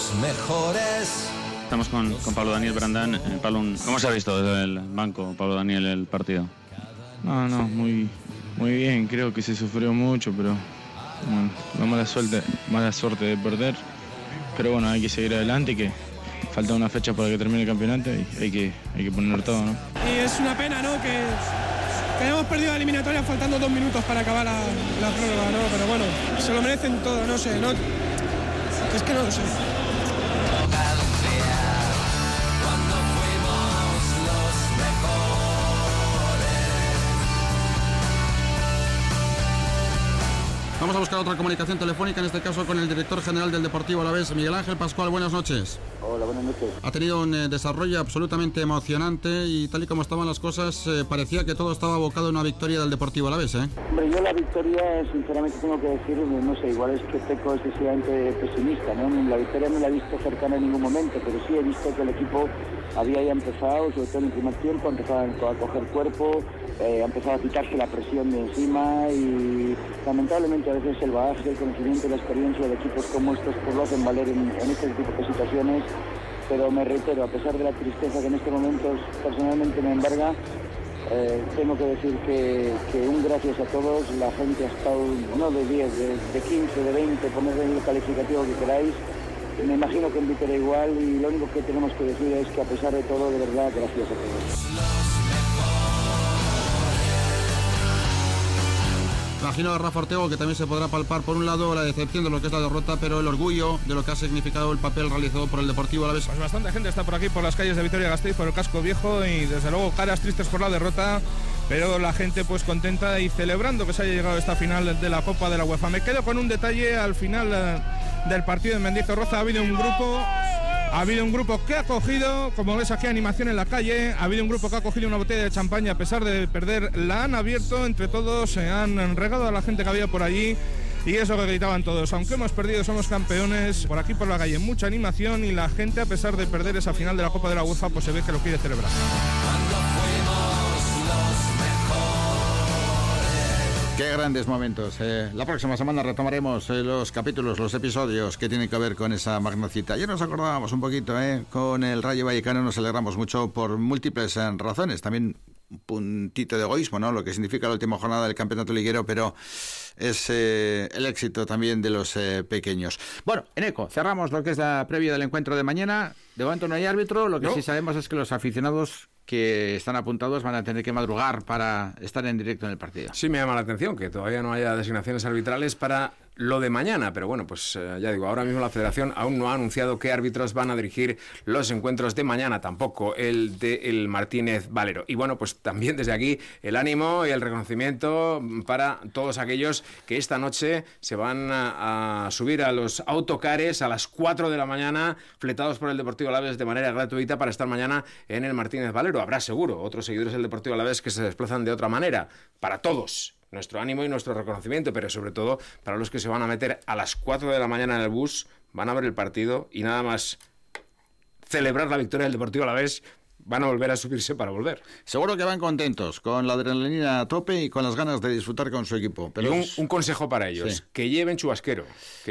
los mejores. Estamos con Pablo Daniel Brandán. Pablo, ¿cómo se ha visto desde el banco, Pablo Daniel, el partido? No, muy bien. Creo que se sufrió mucho, pero bueno, la mala suerte de perder. Pero bueno, hay que seguir adelante, que falta una fecha para que termine el campeonato y hay que poner todo, ¿no? Y es una pena, ¿no?, que hayamos perdido la eliminatoria faltando 2 minutos para acabar la prórroga, ¿no? Pero bueno, se lo merecen todo, no sé, no, es que no lo sé. Vamos a buscar otra comunicación telefónica, en este caso con el director general del Deportivo Alavés, Miguel Ángel Pascual. Buenas noches. Hola, buenas noches. Ha tenido un desarrollo absolutamente emocionante y tal y como estaban las cosas, parecía que todo estaba abocado a una victoria del Deportivo Alavés, ¿eh? Hombre, yo la victoria, sinceramente tengo que decir, no sé, igual es que peco excesivamente pesimista, ¿no? La victoria no la he visto cercana en ningún momento, pero sí he visto que el equipo había ya empezado, sobre todo en el primer tiempo, ha empezado a coger cuerpo, ha empezado a quitarse la presión de encima y lamentablemente a veces el bagaje, el conocimiento y la experiencia de equipos como estos pues lo hacen valer en este tipo de situaciones, pero me reitero, a pesar de la tristeza que en estos momentos personalmente me embarga, tengo que decir que un gracias a todos, la gente ha estado no de 10, de 15, de 20, ponedle el calificativo que queráis. Me imagino que en Vitoria igual, y lo único que tenemos que decir es que a pesar de todo, de verdad, gracias a todos. Imagino a Rafa Ortego que también se podrá palpar, por un lado, la decepción de lo que es la derrota, pero el orgullo de lo que ha significado el papel realizado por el Deportivo Alavés. Pues bastante gente está por aquí, por las calles de Vitoria-Gasteiz, por el casco viejo, y desde luego caras tristes por la derrota, pero la gente pues contenta y celebrando que se haya llegado a esta final de la Copa de la UEFA. Me quedo con un detalle al final del partido en Mendizorroza. Ha habido un grupo que ha cogido, como ves aquí, animación en la calle. Ha habido un grupo que ha cogido una botella de champaña a pesar de perder, la han abierto, entre todos se han regado a la gente que había por allí, y eso que gritaban todos: aunque hemos perdido, somos campeones. Por aquí por la calle mucha animación, y la gente, a pesar de perder esa final de la Copa de la UEFA, pues se ve que lo quiere celebrar. Qué grandes momentos. La próxima semana retomaremos los capítulos, los episodios que tienen que ver con esa magna cita. Ya nos acordábamos un poquito, con el Rayo Vallecano nos alegramos mucho por múltiples razones. También un puntito de egoísmo, ¿no? Lo que significa la última jornada del campeonato liguero, pero es el éxito también de los pequeños. Bueno, Eneco, cerramos lo que es la previa del encuentro de mañana. De momento no hay árbitro. Lo que sí sabemos es que los aficionados que están apuntados van a tener que madrugar para estar en directo en el partido. Sí, me llama la atención que todavía no haya designaciones arbitrales para lo de mañana, pero bueno, pues ya digo, ahora mismo la Federación aún no ha anunciado qué árbitros van a dirigir los encuentros de mañana, tampoco el de el Martínez Valero. Y bueno, pues también desde aquí el ánimo y el reconocimiento para todos aquellos que esta noche se van a subir a los autocares a las 4 de la mañana, fletados por el Deportivo Alavés de manera gratuita para estar mañana en el Martínez Valero. Habrá seguro otros seguidores del Deportivo Alavés que se desplazan de otra manera. Para todos, nuestro ánimo y nuestro reconocimiento, pero sobre todo para los que se van a meter a las 4 de la mañana en el bus, van a ver el partido y nada más celebrar la victoria del Deportivo Alavés, van a volver a subirse para volver. Seguro que van contentos, con la adrenalina a tope y con las ganas de disfrutar con su equipo. Pero y un consejo para ellos, sí, que lleven chubasquero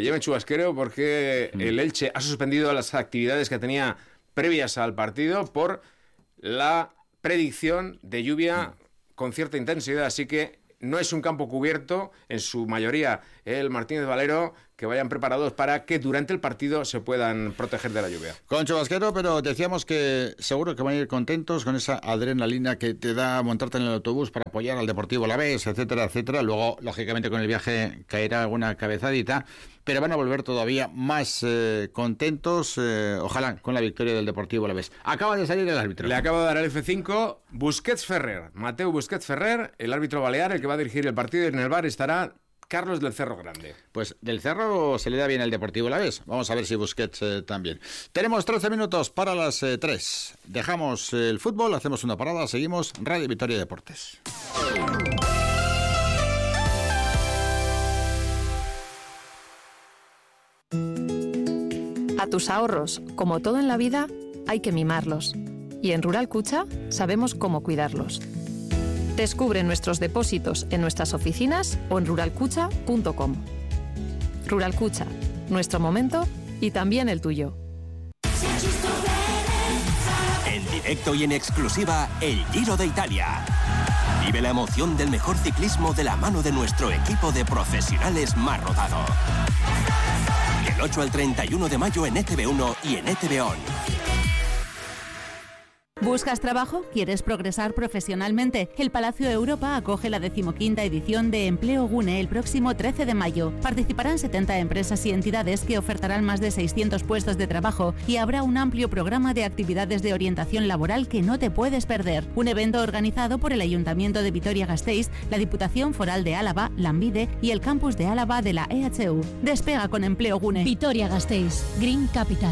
porque el Elche ha suspendido las actividades que tenía previas al partido por la predicción de lluvia con cierta intensidad, así que no es un campo cubierto, en su mayoría el Martínez Valero, que vayan preparados para que durante el partido se puedan proteger de la lluvia. Con chubasquero, pero decíamos que seguro que van a ir contentos con esa adrenalina que te da montarte en el autobús para apoyar al Deportivo Alavés, etcétera, etcétera. Luego, lógicamente, con el viaje caerá alguna cabezadita, pero van a volver todavía más contentos, ojalá, con la victoria del Deportivo Alavés. Acaba de salir el árbitro. Le acabo de dar el F5, Busquets Ferrer, Mateu Busquets Ferrer, el árbitro balear, el que va a dirigir el partido, y en el bar estará Carlos del Cerro Grande. Pues del Cerro se le da bien el Deportivo Alavés. Vamos a ver si Busquets también. Tenemos 13 minutos para las 3. Dejamos el fútbol, hacemos una parada, seguimos Radio Vitoria Deportes. A tus ahorros, como todo en la vida, hay que mimarlos. Y en Rural Cucha sabemos cómo cuidarlos. Descubre nuestros depósitos en nuestras oficinas o en ruralcucha.com. Rural Cucha, nuestro momento y también el tuyo. En directo y en exclusiva, el Giro de Italia. Vive la emoción del mejor ciclismo de la mano de nuestro equipo de profesionales más rodado. Del 8 al 31 de mayo en ETV1 y en ETV On. ¿Buscas trabajo? ¿Quieres progresar profesionalmente? El Palacio Europa acoge la 15ª edición de Empleo Gune el próximo 13 de mayo. Participarán 70 empresas y entidades que ofertarán más de 600 puestos de trabajo y habrá un amplio programa de actividades de orientación laboral que no te puedes perder. Un evento organizado por el Ayuntamiento de Vitoria-Gasteiz, la Diputación Foral de Álava, Lanbide y el Campus de Álava de la EHU. Despega con Empleo Gune. Vitoria-Gasteiz, Green Capital.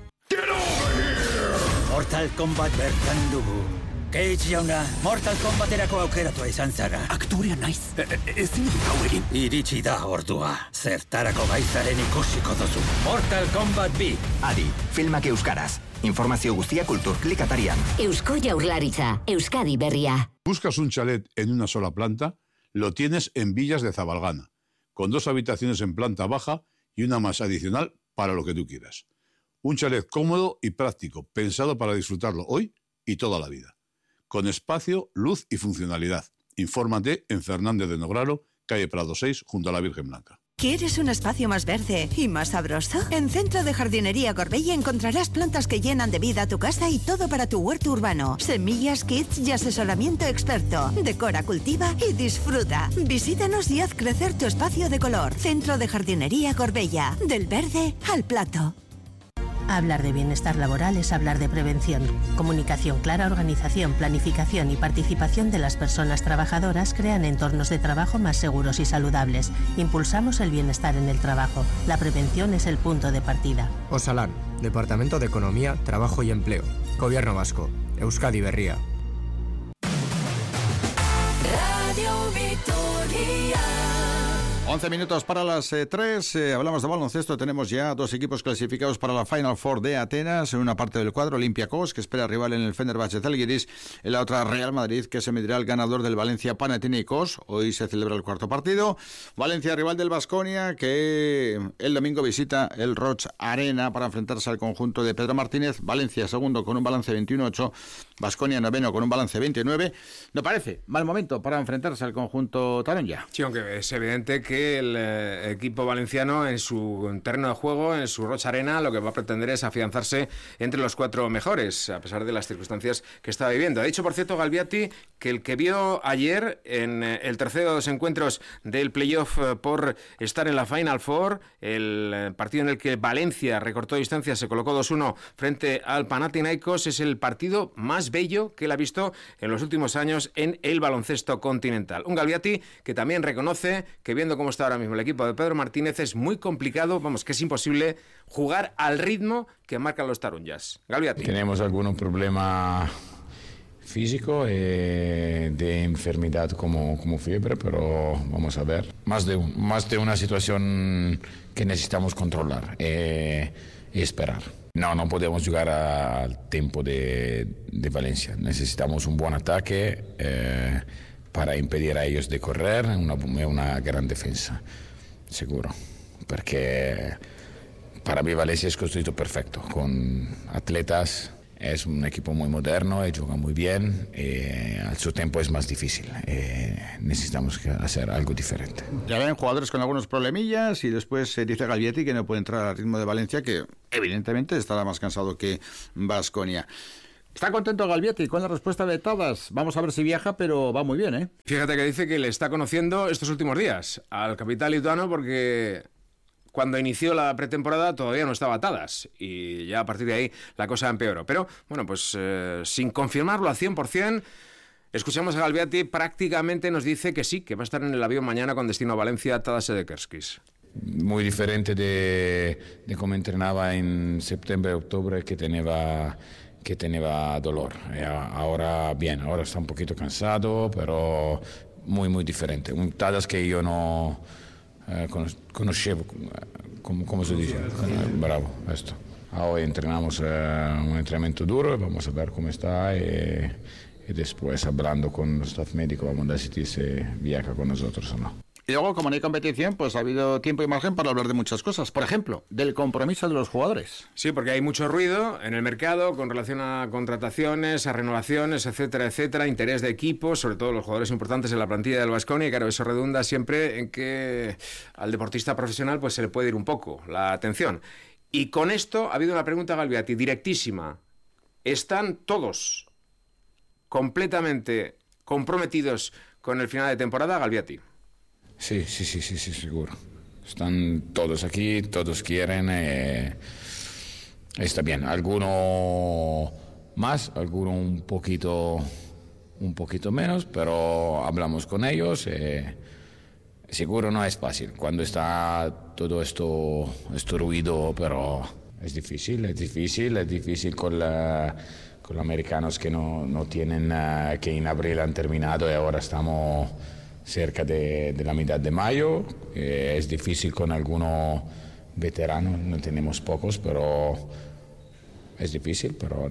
Mortal Kombat bertan dugu. Cage jauna, Mortal Kombaterako aukeratua izan zara. Aktorea naiz. Ezin dut hau egin. Iritsi da ordua. Zertarako gaizaren ikusiko duzu. Mortal Kombat 2. Adi, filmak euskaraz. Informazio guztia Kulturklik atarian. Eusko Jaurlaritza, Euskadi berria. ¿Buscas un chalet en una sola planta? Lo tienes en Villas de Zabalgana, con 2 habitaciones en planta baja y una más adicional para lo que tú quieras. Un chalet cómodo y práctico, pensado para disfrutarlo hoy y toda la vida. Con espacio, luz y funcionalidad. Infórmate en Fernández de Nograro, calle Prado 6, junto a la Virgen Blanca. ¿Quieres un espacio más verde y más sabroso? En Centro de Jardinería Gorbella encontrarás plantas que llenan de vida tu casa y todo para tu huerto urbano. Semillas, kits y asesoramiento experto. Decora, cultiva y disfruta. Visítanos y haz crecer tu espacio de color. Centro de Jardinería Gorbella. Del verde al plato. Hablar de bienestar laboral es hablar de prevención. Comunicación clara, organización, planificación y participación de las personas trabajadoras crean entornos de trabajo más seguros y saludables. Impulsamos el bienestar en el trabajo. La prevención es el punto de partida. Osalan, Departamento de Economía, Trabajo y Empleo. Gobierno Vasco. Euskadi berria. Radio Vitoria. 11 minutos para las 3, hablamos de baloncesto, tenemos ya 2 equipos clasificados para la Final Four de Atenas, en una parte del cuadro Olympiacos, que espera rival en el Fenerbahce Zalgiris, en la otra Real Madrid, que se medirá al ganador del Valencia Panathinaikos. Hoy se celebra el cuarto partido. Valencia, rival del Baskonia, que el domingo visita el Roig Arena para enfrentarse al conjunto de Pedro Martínez. Valencia segundo con un balance 21-8, Baskonia noveno con un balance 29. No parece mal momento para enfrentarse al conjunto taronja. Sí, aunque es evidente que el equipo valenciano en su terreno de juego, en su Roig Arena, lo que va a pretender es afianzarse entre los 4 mejores, a pesar de las circunstancias que está viviendo. Ha dicho, por cierto, Galbiati, que el que vio ayer en el tercero de los encuentros del playoff por estar en la Final Four, el partido en el que Valencia recortó distancias, se colocó 2-1 frente al Panathinaikos, es el partido más bello que él ha visto en los últimos años en el baloncesto continental. Un Galbiati que también reconoce que, viendo cómo está ahora mismo el equipo de Pedro Martínez, es muy complicado, vamos, que es imposible jugar al ritmo que marcan los taronjas. Galbiati. Tenemos algunos problemas físicos de enfermedad como fiebre, pero vamos a ver. Más de una situación que necesitamos controlar y esperar. No podemos jugar al tiempo de Valencia. Necesitamos un buen ataque para impedir a ellos de correr, una gran defensa, seguro. Porque para mí Valencia es construido perfecto, con atletas, es un equipo muy moderno y juega muy bien, al su tiempo es más difícil, necesitamos hacer algo diferente. Ya ven jugadores con algunos problemillas y después dice Galbiati que no puede entrar al ritmo de Valencia, que evidentemente estará más cansado que Baskonia. ¿Está contento Galbiati con la respuesta de Tadas? Vamos a ver si viaja, pero va muy bien, ¿eh? Fíjate que dice que le está conociendo estos últimos días al capitán lituano, porque cuando inició la pretemporada todavía no estaba Tadas y ya a partir de ahí la cosa empeoró. Pero bueno, pues sin confirmarlo al 100%, escuchamos a Galbiati, prácticamente nos dice que sí, que va a estar en el avión mañana con destino a Valencia, Tadas Sedekerskis. Muy diferente de cómo entrenaba en septiembre, octubre, que tenía dolor. Ahora bien, ahora está un poquito cansado, pero muy diferente. Un Tadas que yo no conoscevo, ¿cómo se dice? Bravo, esto. Hoy entrenamos un entrenamiento duro, vamos a ver cómo está y después hablando con el staff médico vamos a decidir si viaja con nosotros o no. Y luego, como no hay competición, pues ha habido tiempo y margen para hablar de muchas cosas. Por ejemplo, del compromiso de los jugadores. Sí, porque hay mucho ruido en el mercado con relación a contrataciones, a renovaciones, etcétera, etcétera, interés de equipos, sobre todo los jugadores importantes en la plantilla del Baskonia, y claro, eso redunda siempre en que al deportista profesional pues se le puede ir un poco la atención. Y con esto ha habido una pregunta a Galbiati, directísima. ¿Están todos completamente comprometidos con el final de temporada, Galbiati? Sí, seguro. Están todos aquí, todos quieren. Está bien. Alguno más, alguno un poquito menos, pero hablamos con ellos. Seguro no es fácil cuando está todo esto ruido, pero es difícil con los americanos que no tienen, que en abril han terminado y ahora estamos cerca de la mitad de mayo. Es difícil con algunos veteranos, no tenemos pocos, pero es difícil, pero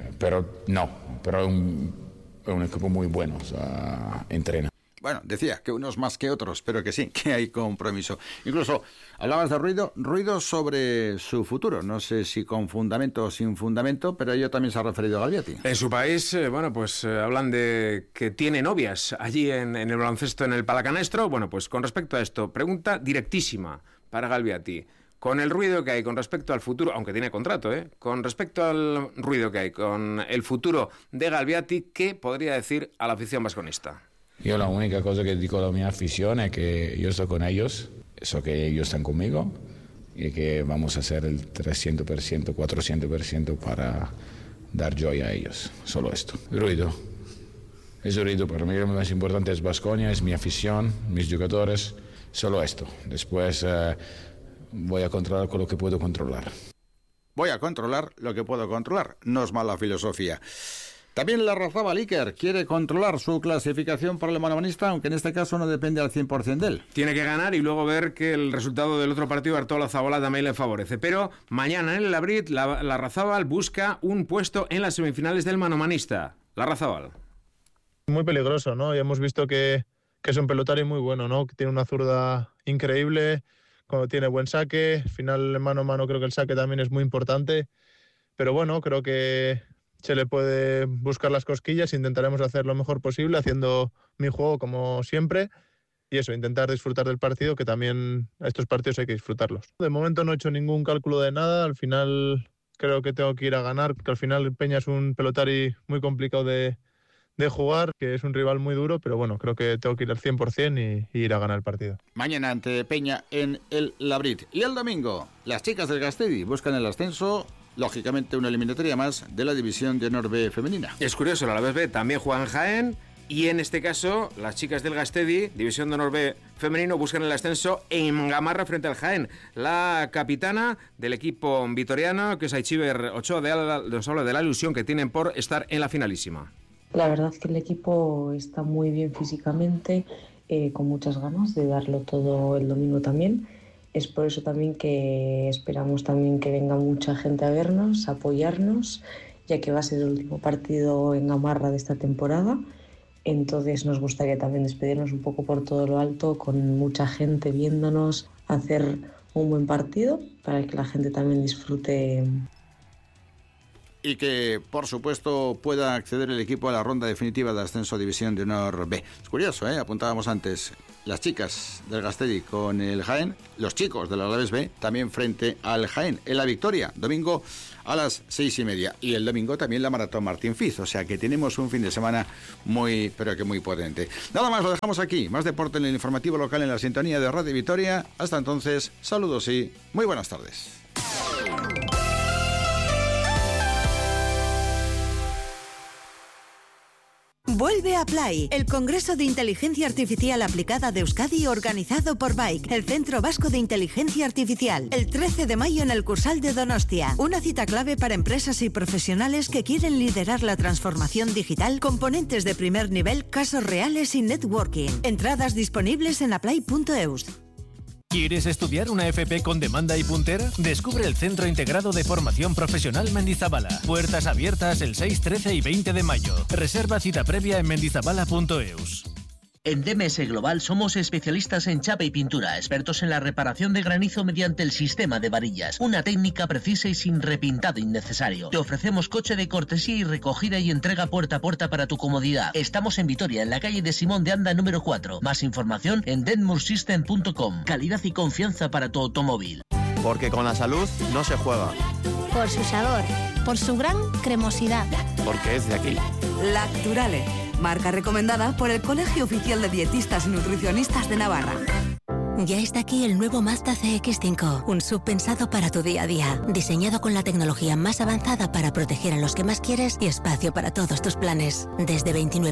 es un equipo muy bueno, o sea, entrena. Bueno, decía que unos más que otros, pero que sí, que hay compromiso. Incluso hablabas de ruido sobre su futuro. No sé si con fundamento o sin fundamento, pero ello también se ha referido a Galbiati. En su país, hablan de que tiene novias allí en el baloncesto, en el Palacanestro. Bueno, pues con respecto a esto, pregunta directísima para Galbiati. Con el ruido que hay con respecto al futuro, aunque tiene contrato, con respecto al ruido que hay con el futuro de Galbiati, ¿qué podría decir a la afición vasconista? Yo la única cosa que digo a la mi afición es que yo estoy con ellos, eso que ellos están conmigo y que vamos a hacer el 300%, 400% para dar joya a ellos. Solo esto. Ruido. Es ruido. Para mí lo más importante es Baskonia, es mi afición, mis jugadores. Solo esto. Después voy a controlar con lo que puedo controlar. Voy a controlar lo que puedo controlar. No es mala filosofía. También Larrazábal Iker quiere controlar su clasificación para el manomanista, aunque en este caso no depende al 100% de él. Tiene que ganar y luego ver que el resultado del otro partido, Artola-Zabala, también le favorece. Pero mañana en el Labrit, Larrazábal busca un puesto en las semifinales del manomanista. Larrazábal. Muy peligroso, ¿no? Ya hemos visto que es un pelotario muy bueno, ¿no? Que tiene una zurda increíble, cuando tiene buen saque. Al final, mano a mano, creo que el saque también es muy importante. Pero bueno, creo que se le puede buscar las cosquillas, intentaremos hacer lo mejor posible, haciendo mi juego como siempre, y eso, intentar disfrutar del partido, que también a estos partidos hay que disfrutarlos. De momento no he hecho ningún cálculo de nada, al final creo que tengo que ir a ganar, porque al final Peña es un pelotari muy complicado de jugar, que es un rival muy duro, pero bueno, creo que tengo que ir al 100% y ir a ganar el partido. Mañana ante Peña en el Labrit. Y el domingo, las chicas del Gasteiz buscan el ascenso. Lógicamente una eliminatoria más de la División de Honor B femenina. Es curioso, la Alavés B también juega en Jaén y en este caso las chicas del Gasteiz, División de Honor B femenino, buscan el ascenso en Gamarra frente al Jaén. La capitana del equipo vitoriano, que es Aichiber Ochoa, nos habla de la ilusión que tienen por estar en la finalísima. La verdad es que el equipo está muy bien físicamente, con muchas ganas de darlo todo el domingo también. Es por eso también que esperamos también que venga mucha gente a vernos, a apoyarnos, ya que va a ser el último partido en Gamarra de esta temporada. Entonces nos gustaría también despedirnos un poco por todo lo alto, con mucha gente viéndonos, hacer un buen partido para que la gente también disfrute. Y que, por supuesto, pueda acceder el equipo a la ronda definitiva de ascenso a División de Honor B. Es curioso, apuntábamos antes, las chicas del Gasteiz con el Jaén, los chicos del Alavés B también frente al Jaén, en la Victoria, domingo a las 6:30. Y el domingo también la Maratón Martín Fiz, o sea que tenemos un fin de semana muy, pero que muy potente. Nada más, lo dejamos aquí. Más deporte en el informativo local en la sintonía de Radio Vitoria. Hasta entonces, saludos y muy buenas tardes. Vuelve a Play, el Congreso de Inteligencia Artificial Aplicada de Euskadi, organizado por BAIC, el Centro Vasco de Inteligencia Artificial, el 13 de mayo en el Cursal de Donostia. Una cita clave para empresas y profesionales que quieren liderar la transformación digital, componentes de primer nivel, casos reales y networking. Entradas disponibles en aplay.eus. ¿Quieres estudiar una FP con demanda y puntera? Descubre el Centro Integrado de Formación Profesional Mendizabala. Puertas abiertas el 6, 13 y 20 de mayo. Reserva cita previa en mendizabala.eus. En DMS Global somos especialistas en chapa y pintura, expertos en la reparación de granizo mediante el sistema de varillas. Una técnica precisa y sin repintado innecesario. Te ofrecemos coche de cortesía y recogida y entrega puerta a puerta para tu comodidad. Estamos en Vitoria, en la calle de Simón de Anda número 4. Más información en denmursystem.com. Calidad y confianza para tu automóvil. Porque con la salud no se juega. Por su sabor, por su gran cremosidad. Porque es de aquí. Lacturale, marca recomendada por el Colegio Oficial de Dietistas y Nutricionistas de Navarra. Ya está aquí el nuevo Mazda CX-5, un SUV pensado para tu día a día, diseñado con la tecnología más avanzada para proteger a los que más quieres y espacio para todos tus planes. Desde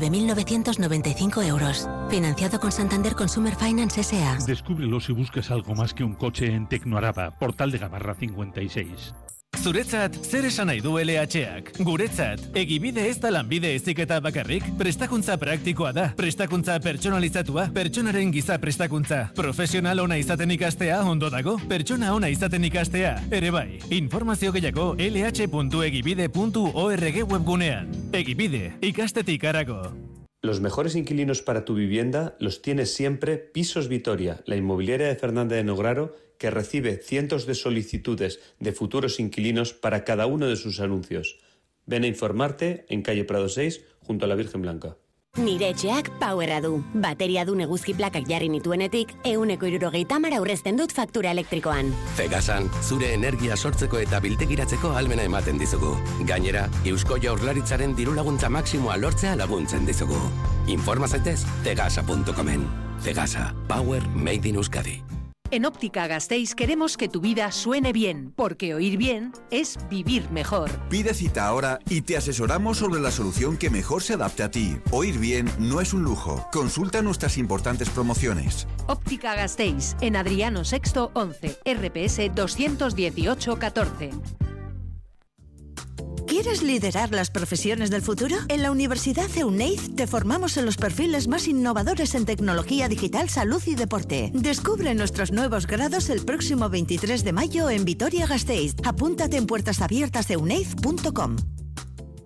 29.995 euros. Financiado con Santander Consumer Finance S.A. Descúbrelo si buscas algo más que un coche en Tecnoaraba, Portal de Gamarra 56. Zuretzat, zer esan nahi du LH-ak? Guretzat, egibide ez da lanbide heziketa bakarrik, prestakuntza praktikoa da. Prestakuntza pertsonalizatua, pertsonaren giza prestakuntza. Profesional ona izaten ikastea ondo dago, pertsona ona izaten ikastea ere bai. Informazio gehiago lh.egibide.org webgunean. Egibide, ikastetik harago. Los mejores inquilinos para tu vivienda los tiene siempre Pisos Vitoria, la inmobiliaria de Fernández de Nograro, que recibe cientos de solicitudes de futuros inquilinos para cada uno de sus anuncios. Ven a informarte en calle Prado 6, junto a la Virgen Blanca. Nire etxeak powera du. Bateria du eguzki plakak jarri nituenetik, 170 aurrezten dut faktura elektrikoan. Cegasan, zure energia sortzeko eta biltegiratzeko ahalmena ematen dizugu. Gainera, Eusko Jaurlaritzaren dirulaguntza maksimoa lortzea laguntzen dizugu. Informa zaitez, cegasa.comen. Cegasa, power made in Euskadi. En Óptica Gasteiz queremos que tu vida suene bien, porque oír bien es vivir mejor. Pide cita ahora y te asesoramos sobre la solución que mejor se adapte a ti. Oír bien no es un lujo. Consulta nuestras importantes promociones. Óptica Gasteiz, en Adriano VI 11, RPS 218 14. ¿Quieres liderar las profesiones del futuro? En la Universidad EUNEID te formamos en los perfiles más innovadores en tecnología digital, salud y deporte. Descubre nuestros nuevos grados el próximo 23 de mayo en Vitoria-Gasteiz. Apúntate en puertasabiertaseuneid.com.